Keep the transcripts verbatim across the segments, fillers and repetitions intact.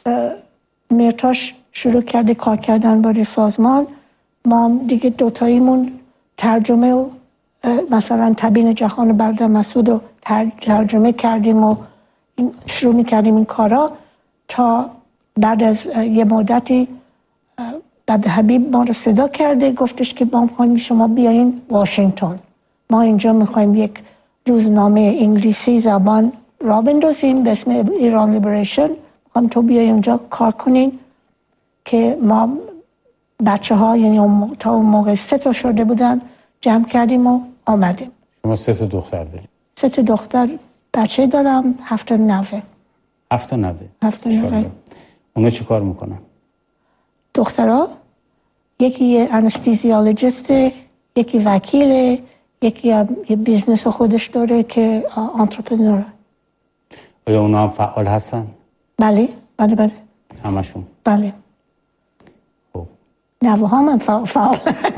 مرتاش شروع کرده کار کردن برای سازمان، ما دیگه دوتاییمون ترجمه و مثلا تبیین جهان برادر مسعود رو ترجمه کردیم و شروع میکردیم این کارا تا بعد از یه مدتی بعد حبیب ما رو صدا کرده، گفتش که ما میخوایم شما بیاین واشنگتن، ما اینجا میخوایم یک روزنامه انگلیسی زبان را بندازیم به اسم ایران لیبریشن، میخوایم تو بیای اونجا کار کنین. که ما بچه ها یعنی تا اون موقع سه تا شده بودن جمع کردیم و آمدیم. شما سه تا دختر داریم؟ سه تا دختر بچه دارم، هفت نوه. هفت نوه؟ هفت نوه. اونا چی کار میکنن؟ دخترها یکی انستیزیولوژیسته، یکی وکیله، یکی یه بیزنس خودش داره که آنترپرنوره. آیا اونا هم فعال هستن؟ بله بله بله همشون؟ بله. خب نوه هم هم فعال, فعال.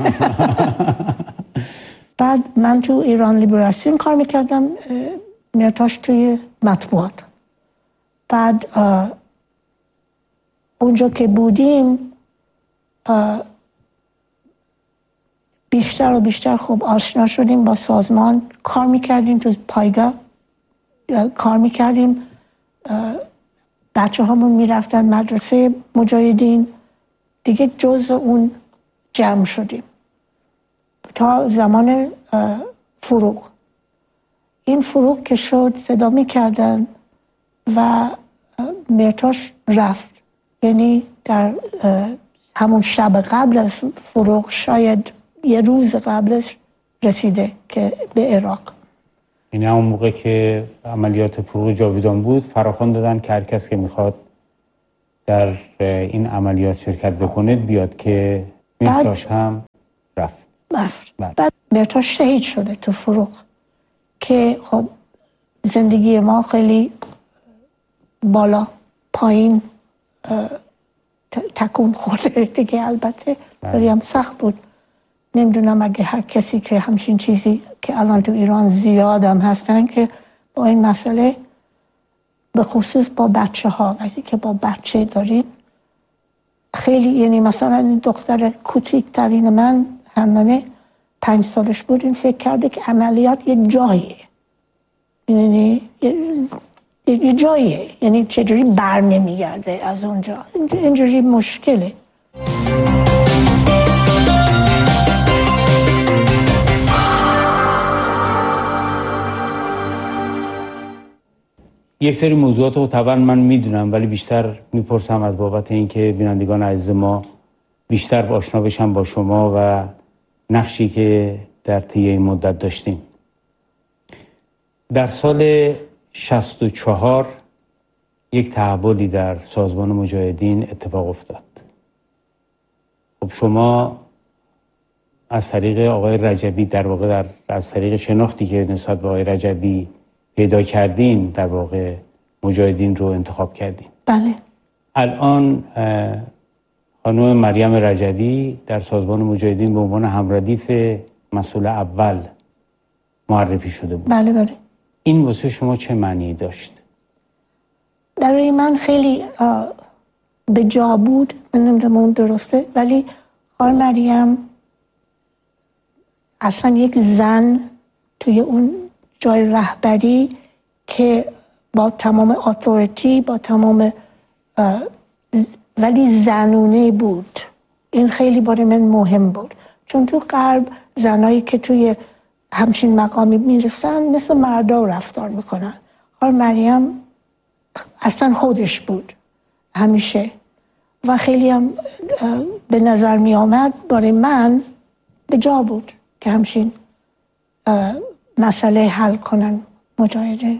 بعد من تو ایران لیبراسیون کار میکردم، مرتاش توی مطبوعات. بعد اونجا که بودیم بیشتر و بیشتر خوب آشنا شدیم با سازمان، کار میکردیم تو پایگاه، کار میکردیم، بچه همون میرفتن مدرسه مجاهدین، دیگه جزء اون جمع شدیم تا زمان فروغ. این فروغ که شد صدا میکردن و مرتاش رفت، یعنی در همون شب قبل از فروغ، شاید یه روز قبلش رسیده که به عراق. یعنی همون موقع که عملیات فروغ جاویدان بود فراخوان دادن که هر کس که میخواد در این عملیات شرکت بکنه بیاد، که مرتاش هم رفت. رفت. بعد مرتاش شهید شده تو فروغ که خب زندگی ما خیلی بالا پایین تکون خورده دیگه. البته ولی هم سخت بود. نمیدونم اگه هر کسی که همچین چیزی که الان تو ایران زیاد هم هستن که با این مسئله، به خصوص با بچه ها، وقتی که با بچه دارین خیلی، یعنی مثلا این دختر کوچیک ترین من همانه پنج سالش بود، این فکر کرده که عملیات یه جاییه، یعنی یه جاییه، یعنی چجوری بر نمیگرده از اونجا، اینجوری مشکله. یک سری موضوعات رو طبعا من میدونم، ولی بیشتر میپرسم از بابت اینکه بینندگان عزیز ما بیشتر آشنا بشن با شما و نقشی که در طی این مدت داشتیم. در سال شصت و چهار یک تحولی در سازمان مجاهدین اتفاق افتاد. خب شما از طریق آقای رجبی، در واقع در از طریق شناختی که نسبت به آقای رجبی پیدا کردین، در واقع مجاهدین رو انتخاب کردین. بله. الان خانم مریم رجبی در سازمان مجاهدین به عنوان همردیف مسئول اول معرفی شده بود. بله بله. این واسه شما چه معنی داشت؟ برای من خیلی به جا بود، من نمیدونم درسته، ولی خانم مریم اصلا یک زن توی اون جای رهبری که با تمام اتوریتی، با تمام ولی زنونه بود. این خیلی برای من مهم بود، چون تو غرب زنایی که توی همچین مقامی میرسن مثل مردا رفتار میکنن. خانم مریم اصلا خودش بود همیشه و خیلی هم به نظر می آمد برای من به جا بود که همچین مسئله حل کنن مجاهدین.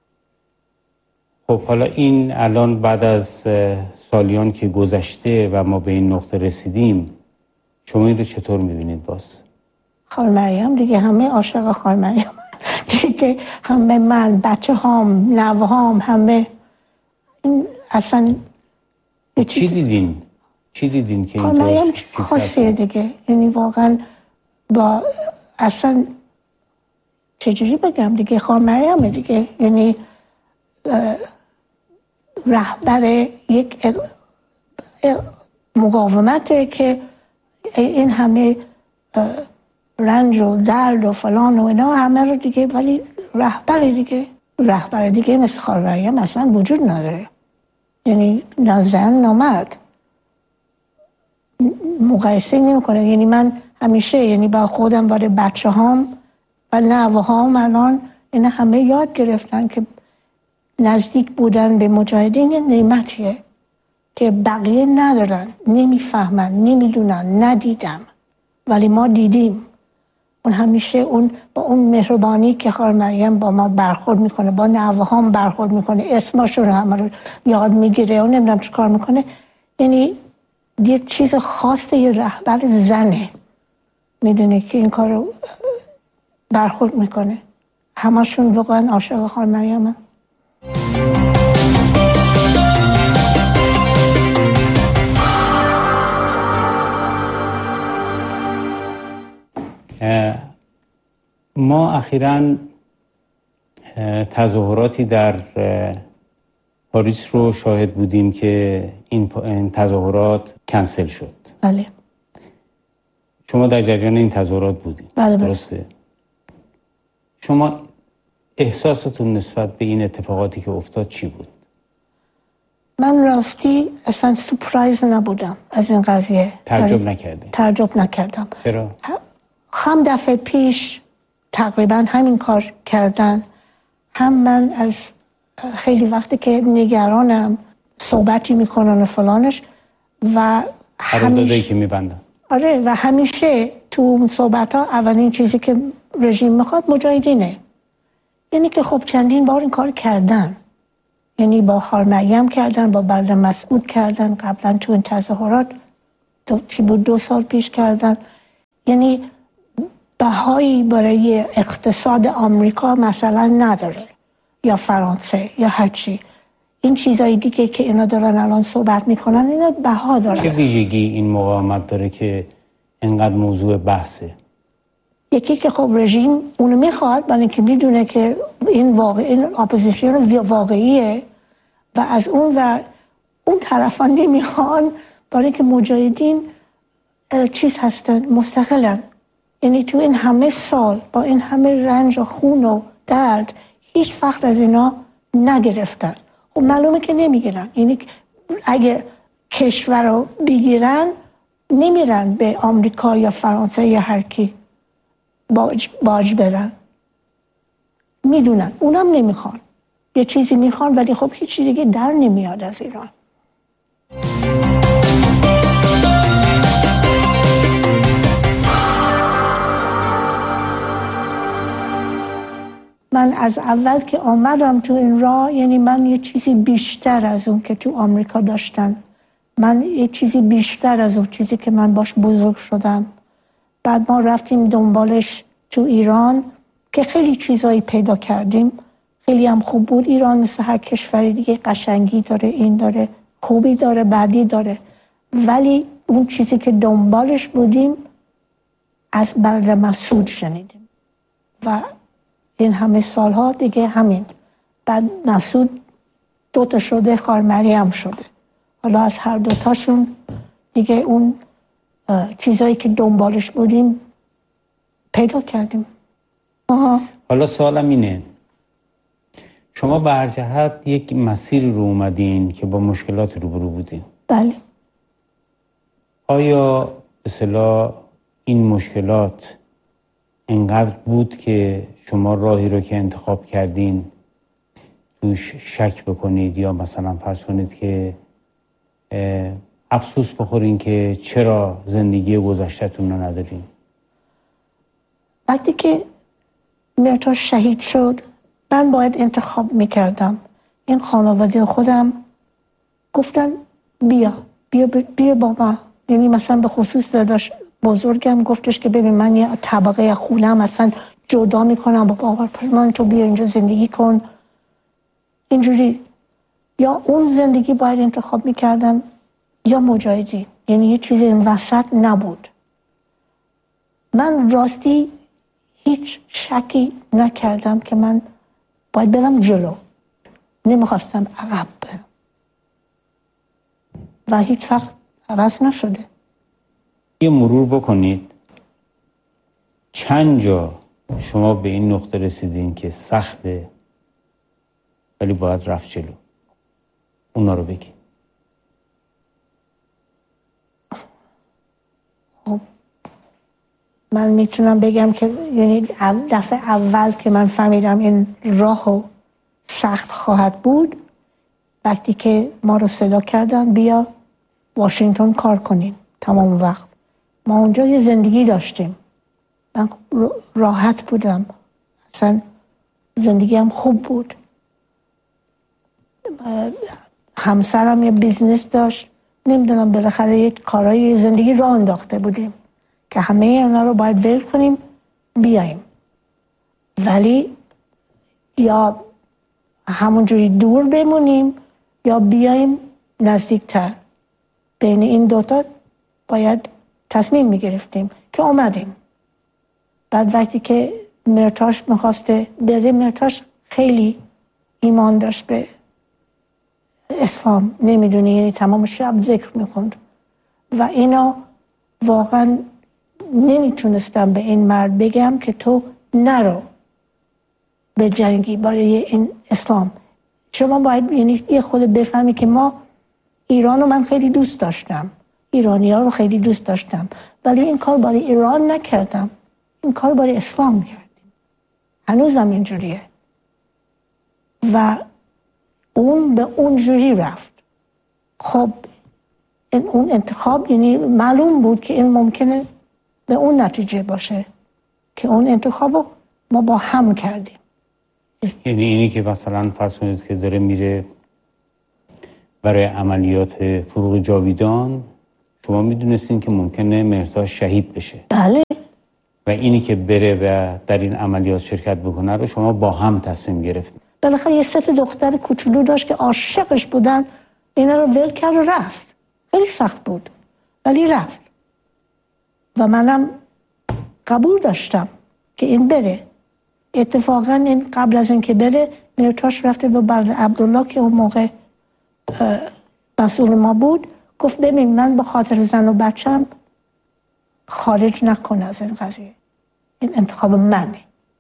خب حالا این الان بعد از سالیان که گذشته و ما به این نقطه رسیدیم، شما این رو چطور میبینید باز؟ خانم مریم دیگه همه عاشق خانم مریم دیگه، همه من، بچه هام، نوه هام، همه این اصلا چی دیدین؟ چی دیدین که خانم مریم خاصیه دیگه، یعنی واقعا با اصلا چجوری بگم دیگه، خانم مریم دیگه، یعنی رهبر یک مقاومته که این همه رنج و درد و فلان و اینا همه رو دیگه، ولی رهبر دیگه رهبر دیگه مثل خانم مریم اصلا وجود نداره. یعنی نه زن نه مرد، مقایسه نمی کنه. یعنی من همیشه یعنی با خودم برای بچه هام و نوه هام الان این همه یاد گرفتن که نزدیک بودن به مجاهدین یه نعمتیه که بقیه ندارن، نمیفهمن، نمیدونن، ندیدم، ولی ما دیدیم. اون همیشه اون با اون مهربانی که خانم مریم با ما برخورد میکنه، با نوه هام برخورد میکنه، اسمشون همه رو یاد میگیره و نمیدونم چه کار میکنه. یعنی یه چیز خاصه، یه رهبر زنه میدونه که این کار رو برخورد میکنه. همشون واقعا عاشق خانم مریم هم. ما اخیراً تظاهراتی در پاریس رو شاهد بودیم که این تظاهرات کنسل شد. بله. شما در جریان این تظاهرات بودید. بله بله. درسته؟ شما احساستون نسبت به این اتفاقاتی که افتاد چی بود؟ من راستی اصلا سورپرایز نبودم از این قضیه. تعجب نکردی؟ تعجب نکردم. چرا؟ هم دفعه پیش تقریبا همین کار کردن، هم من از خیلی وقتی که نگرانم صحبتی میکنن و فلانش و قراردادی که میبندن. آره، و همیشه تو اون صحبت ها اولین چیزی که رژیم میخواد مجاهدینه. یعنی که خب چندین بار این کار کردن، یعنی با خانم مریم کردن، با بردم مسعود کردن، قبلا تو این تظاهرات دو, چی بود دو سال پیش کردن. یعنی بهایی برای اقتصاد آمریکا مثلا نداره، یا فرانسه یا هرچی. این چیزایی دیگه که اینا دارن الان صحبت میکنن اینا بها دارن. چه ویژگی این مقاومت داره که اینقدر موضوع بحثه؟ یکی که خب رژیم اونو میخواد، برای اینکه میدونه که این واقع این اپوزیسیون واقعیه و از اون و اون طرفان نمیخوان، برای اینکه مجاهدین چیز هستن، مستقلن. یعنی تو این همه سال با این همه رنج و خون و درد هیچ وقت از اینا نگرفتن. خب معلومه که نمیگیرن. یعنی اگه کشور رو بگیرن نمیرن به آمریکا یا فرانسه یا هر کی باج, باج بدن. میدونن اونم نمیخوان، یه چیزی میخوان ولی خب هیچ چیزی دیگه در نمیاد از ایران. من از اول که آمدم تو این راه، یعنی من یه چیزی بیشتر از اون که تو آمریکا داشتن، من یه چیزی بیشتر از اون چیزی که من باش بزرگ شدم. بعد ما رفتیم دنبالش تو ایران که خیلی چیزایی پیدا کردیم، خیلی هم خوب بود. ایران مثل هر کشوری دیگه قشنگی داره، این داره، خوبی داره، بدی داره، ولی اون چیزی که دنبالش بودیم از بردم مسعود شنیدیم و این همه سالها دیگه همین. بعد مسعود دوتا شده، خانم مریم شده. حالا از هر دوتاشون دیگه اون چیزایی که دنبالش بودیم پیدا کردیم. آها. حالا سوالم اینه، شما به هر جهت یک مسیری رو اومدین که با مشکلات روبرو بودین. بله. آیا به اصطلاح این مشکلات اینقدر بود که شما راهی رو که انتخاب کردین توش شک بکنید یا مثلا فرض کنید که افسوس بخورین که چرا زندگی گذشته‌تون رو ندارین؟ وقتی که مرتا شهید شد من باید انتخاب میکردم. این خانواده خودم گفتن بیا بیا بیا بابا. یعنی مثلا به خصوص داداش بزرگم گفتش که ببین من یه طبقه خونم اصلا جدا میکنم با بابا، من تو بیا اینجا زندگی کن. اینجوری یا اون زندگی باید انتخاب میکردم یا مجاهدی. یعنی یه چیزی این وسط نبود. من راستی هیچ شکی نکردم که من باید برم جلو، نمیخواستم عقب برم. و هیچ وقت عوض نشده. یه مرور بکنید چند جا شما به این نقطه رسیدین که سخته ولی باید رفت جلو، اونا رو بگید. خب من میتونم بگم که یعنی دفعه اول که من فهمیدم این راهو سخت خواهد بود وقتی که ما رو صدا کردن بیا واشنگتن کار کنیم. تمام وقت ما اونجا یه زندگی داشتیم، من راحت بودم، اصلا زندگیم خوب بود. همسرم یه بیزنس داشت، نمیدونم بالاخره یک کارهای زندگی راه انداخته بودیم که همه اینا رو باید ول کنیم بیایم، ولی یا همونجوری دور بمونیم یا بیایم نزدیکتر. بین این دوتا باید تصمیم میگرفتیم که اومدیم. بعد وقتی که مرتاش میخواسته بره، مرتاش خیلی ایمان داشت به اسلام، نمیدونی، یعنی تمام شب ذکر میخوند و اینا واقعا نمیتونستم به این مرد بگم که تو نرو به جنگی برای این اسلام. شما باید یعنی یه خود بفهمی که ما ایران رو من خیلی دوست داشتم، ایرانی ها رو خیلی دوست داشتم، ولی این کار برای ایران نکردم، این کار برای اسلام کردیم. هنوزم اینجوریه و اون به اون جوری رفت. خب این اون انتخاب یعنی معلوم بود که این ممکنه به اون نتیجه باشه که اون انتخاب رو ما با هم کردیم. یعنی اینی که مثلا فرض کنید که داره میره برای عملیات فروغ جاویدان، شما میدونستین که ممکنه مهرتاش شهید بشه. بله. و اینی که بره و در این عملیات شرکت بکنه رو شما با هم تصمیم گرفتین. بالاخره یه سه دختر کوچولو داشت که عاشقش بودن، اینا رو ول کرد و رفت. خیلی سخت بود ولی رفت و منم قبول داشتم که این بره. اتفاقا این قبل از اینکه بره مرتاش رفته به برد عبدالله که اون موقع مسئول ما بود، گفت ببین من به خاطر زن و بچم خارج نکن از این قضیه، این انتخاب منه.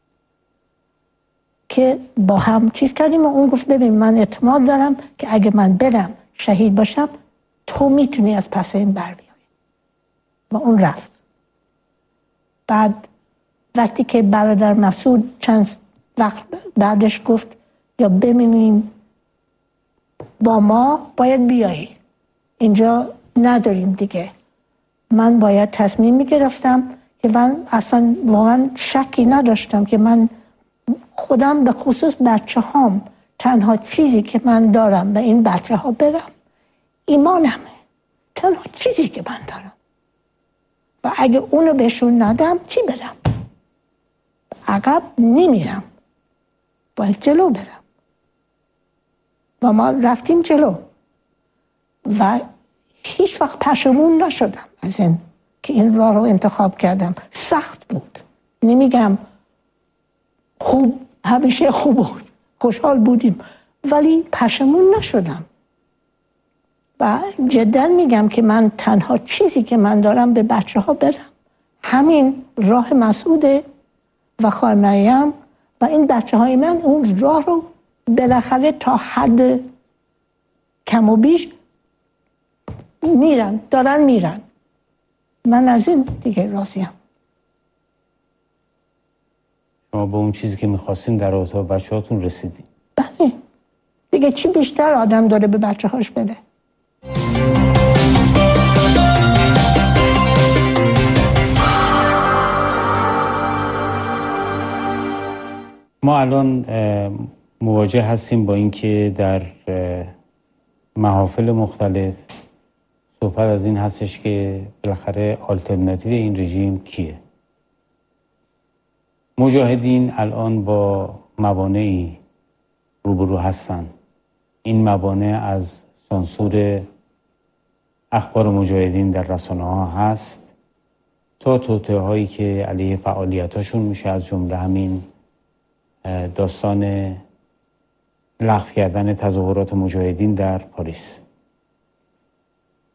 که با هم چیز کردیم و اون گفت ببین من اعتماد دارم که اگه من برم شهید باشم تو میتونی از پس این بر بیای. و اون رفت. بعد وقتی که برادر مسعود چند وقت بعدش گفت یا ببینیم با ما باید بیایی، اینجا نداریم دیگه، من باید تصمیم میگرفتم که من اصلا واقعا شکی نداشتم که من خودم به خصوص بچه هام تنها چیزی که من دارم به این بچه ها برم ایمانمه، تنها چیزی که من دارم و اگه اونو بهشون ندم چی بدم؟ عقب نمیرم، باید جلو برم و ما رفتیم جلو و هیچ وقت پشیمون نشدم از این که این راه رو انتخاب کردم. سخت بود، نمیگم خوب، همیشه خوب بود، خوشحال بودیم ولی پشیمون نشدم و جدا میگم که من تنها چیزی که من دارم به بچه ها بدم همین راه مسعوده و خواهر مریم و این بچه های من اون راه رو بالاخره تا حد کم و بیش میرن، دارن میرن. من از این دیگه راضیم. شما به اون چیزی که میخواستین در رابطه با بچه هاتون رسیدین. بله دیگه چی بیشتر آدم داره به بچه هاش بده؟ ما الان مواجه هستیم با اینکه در محافل مختلف صحبت از این هستش که بالاخره آلترناتیو این رژیم کیه. مجاهدین الان با موانعی روبرو هستن. این موانع از سانسور اخبار مجاهدین در رسانه ها هست تا توطئه هایی که علیه فعالیت هاشون میشه، از جمله همین داستان لغو کردن تظاهرات مجاهدین در پاریس.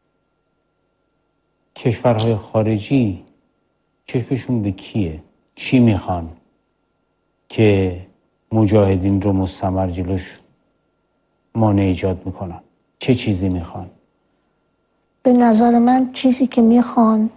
کشورهای خارجی چشمشون به کیه؟ چی میخوان که مجاهدین رو مستمر جلوش مانع ایجاد میکنن؟ چه چیزی میخوان؟ به نظر من چیزی که میخوان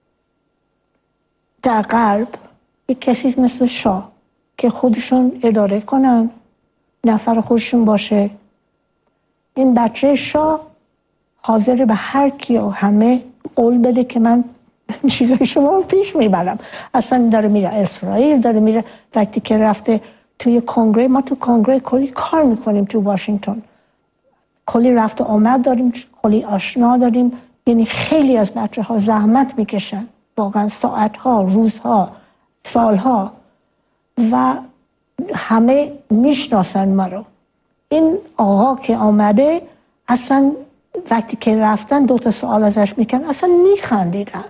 در غرب یک کسی مثل شاه که خودشون اداره کنن، نفر خودشون باشه. این بچه شاه حاضر به هر کی و همه قول بده که من چیزای شما رو پیش میبرم. اصلا داره میره اسرائیل، داره میره. وقتی که رفته توی کنگره، ما تو کنگره کلی کار میکنیم تو واشنگتن، کلی رفت و آمد داریم، کلی آشنا داریم. یعنی خیلی از بچه ها زحمت میکشن، واقعا ساعت ها، روز ها، سال ها، و همه میشناسن ما رو. این آقا که آمده اصلا وقتی که رفتن دو تا سوال ازش میکنن، اصلا میخندیدن.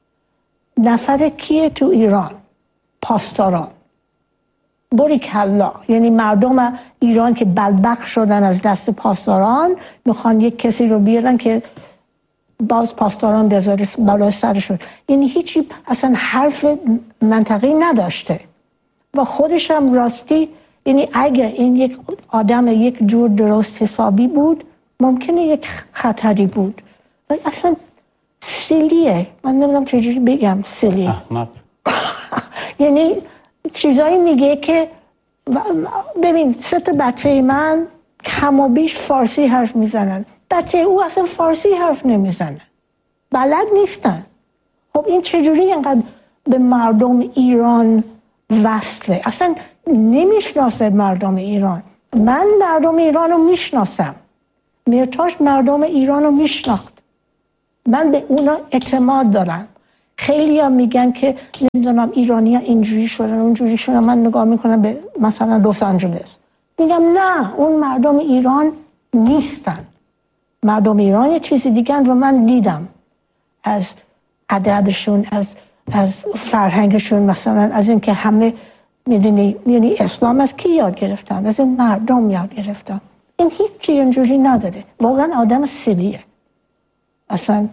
نفر کیه تو ایران؟ پاسداران. باریکالله. یعنی مردم ایران که بدبخت شدن از دست پاسداران میخوان یک کسی رو بیارن که باز پاسداران بذاره بالای سرشون. یعنی هیچی اصلا حرف منطقی نداشته و خودش هم راستی. یعنی اگر این یک آدم یک جور درست حسابی بود ممکنه یک خطری بود، ولی اصلا سیلیه. من نمیدونم چجوری بگم، سیلیه. احمق. یعنی چیزایی میگه که ببین سه تا بچه من کم و بیش فارسی حرف میزنن، بچه او اصلا فارسی حرف نمیزنه، بلد نیستن. خب این چجوری اینقدر به مردم ایران وصله؟ اصلا نمیشناسه مردم ایران. من مردم ایران رو میشناسم، میرتاش مردم ایران رو میشناخت. من به اونا اعتماد دارم. خیلی ها میگن که نمیدونم ایرانی ها اینجوری شدن اونجوری شدن. من نگاه میکنم به مثلا لس آنجلس، میگم نه، اون مردم ایران نیستن. مردم ایران یه چیزی دیگه رو من دیدم، از ادبشون، از از فرهنگشون، مثلا از این که همه میدونی یعنی اسلام از کی یاد گرفتن؟ از این مردم یاد گرفتن. این هیچی اینجوری نداره. واقعا آدم سیلیه. اصلا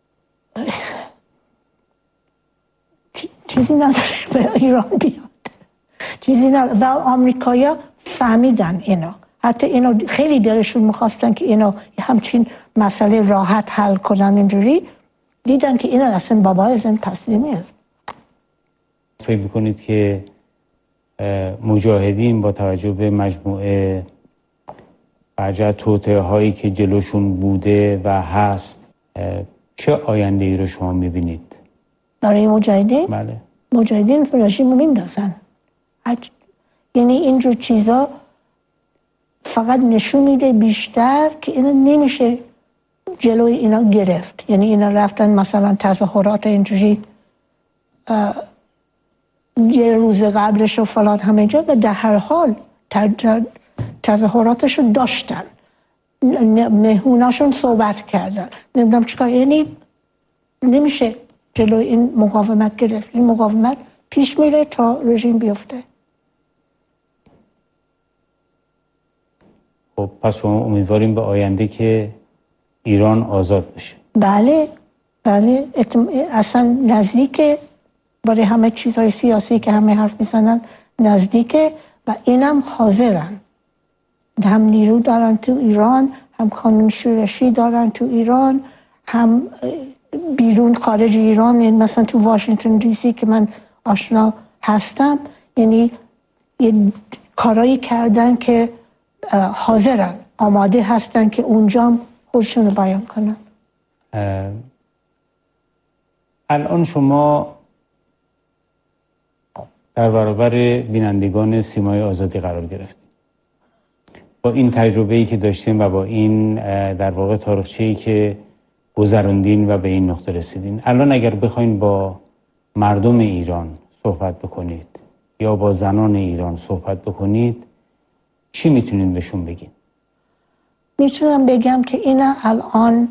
چیزی نداره به ایران بیاد، چیزی نداره. و آمریکایی‌ها فهمیدن اینو. حتی اینو خیلی دلشون میخواستن که اینو همچین مسئله راحت حل کنن. اینجوری دیدن که اینو اصلا بابا از این تسلیمی است. فکر میکنید که مجاهدین با توجه به مجموعه برجه توطئه هایی که جلوشون بوده و هست چه آینده ای رو شما میبینید؟ برای مجاهدین؟ بله. مجاهدین رژیم رو میندازن. یعنی اینجور چیزا فقط نشون میده بیشتر که اینا نمیشه جلوی اینا گرفت. یعنی اینا رفتن مثلا تظاهرات اینجوری یه روز قبلش و فلان همه جا، و در هر حال تظاهراتش رو داشتن، مهموناشون صحبت کردن، نمیدونم چیکار. یعنی نمیشه جلوی این مقاومت گرفت. این مقاومت پیش میره تا رژیم بیفته. خب پس شما امیدواریم به آینده که ایران آزاد بشه؟ بله بله، اصلا نزدیکه. برای همه چیزهای سیاسی که همه حرف میزنن نزدیکه و اینم حاضرن. هم نیرو دارن تو ایران، هم خانم شورشی دارن تو ایران، هم بیرون خارج ایران، مثلا تو واشنگتن دی سی که من آشنا هستم. یعنی یه کارایی کردن که حاضرن، آماده هستن که اونجا خودشون رو بیان کنن. الان شما در برابر بینندگان سیمای آزادی قرار گرفتید. با این تجربه‌ای که داشتین و با این در واقع تاریخچه‌ای که گذروندین و به این نقطه رسیدین، الان اگر بخواین با مردم ایران صحبت بکنید یا با زنان ایران صحبت بکنید، چی میتونین بهشون بگین؟ میتونم بگم که اینا الان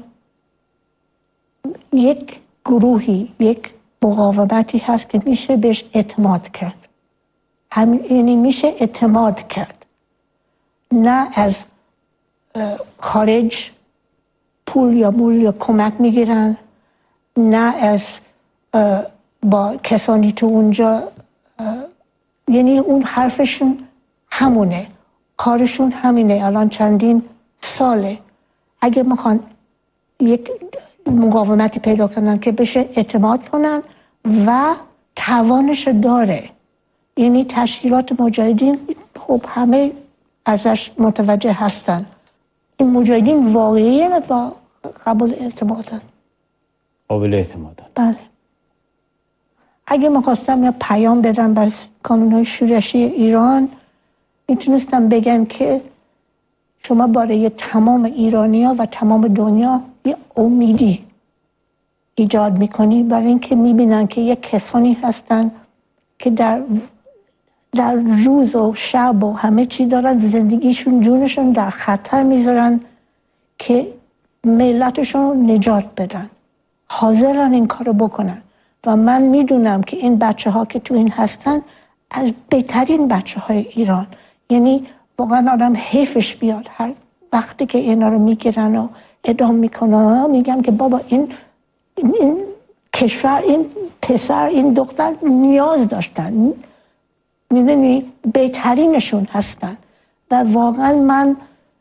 یک گروهی، یک مقاومتی هست که میشه بهش اعتماد کرد. همین یعنی میشه اعتماد کرد. نه از خارج پول یا بول یا کمک میگیرن، نه از با کسانی تو اونجا، یعنی اون حرفشون همونه، کارشون همینه. الان چندین ساله اگه میخوان یک مقاومتی پیدا کنن که بشه اعتماد کنن و توانش داره، یعنی تشکیلات مجاهدین خب همه ازش متوجه هستن این مجاهدین واقعیه و با قبول اعتمادن، قابل اعتمادن. بله. اگه میخواستم یا پیام بدم بر کانونهای شورشی ایران، میتونستم بگم که شما برای تمام ایرانیا و تمام دنیا یه امیدی ایجاد میکنی، برای اینکه میبینن که یک کسانی هستن که در در روز و شب و همه چی دارن زندگیشون جونشون در خطر میذارن که ملتشون نجات بدن، حاضرن این کارو بکنن. و من میدونم که این بچه ها که تو این هستن از بهترین بچه های ایران، یعنی واقعا آدم حیفش بیاد هر وقتی که اینا رو میگیرن و اعدام میکنن. میگم که بابا این این, این کشور، این پسر، این دختر نیاز داشتن، میدونی بهترینشون هستن. و واقعا من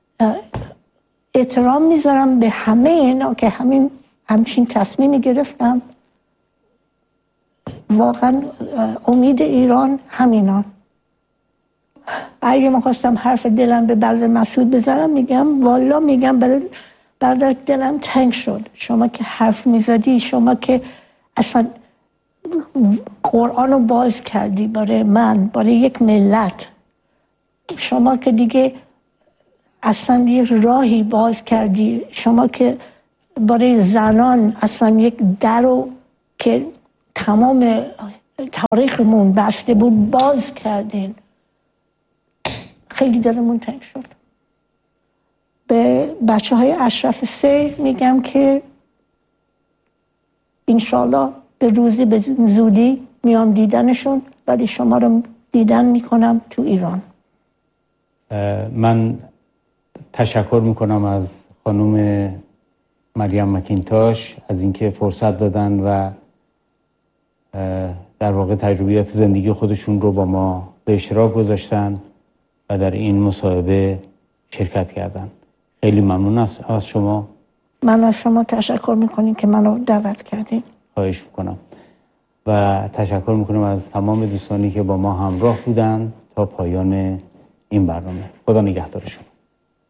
احترام میذارم به همه اینا که همین همچین تصمیمی گرفتم. واقعا امید ایران همینان. اگه من خواستم حرف دلم به برادر مسعود بزنم، میگم والا میگم برادر دلم تنگ شد. شما که حرف میزدی، شما که اصلا قرآن رو باز کردی برای من، برای یک ملت، شما که دیگه اصلا یک راهی باز کردی، شما که برای زنان اصلا یک در رو که تمام تاریخمون بسته بود باز کردین. خیلی دلمون تنگ شد. به بچه های اشرف سه میگم که انشالله به روزی به زودی میام دیدنشون، ولی شما رو دیدن میکنم تو ایران. من تشکر میکنم از خانم مریم مکینتاش از اینکه فرصت دادن و در واقع تجربیات زندگی خودشون رو با ما به اشتراک گذاشتن و در این مصاحبه شرکت کردن. خیلی ممنون از شما. من از شما تشکر میکنیم که منو دعوت کردین. خواهش میکنم و تشکر میکنم از تمام دوستانی که با ما همراه بودن تا پایان این برنامه. خدا نگهدار شما.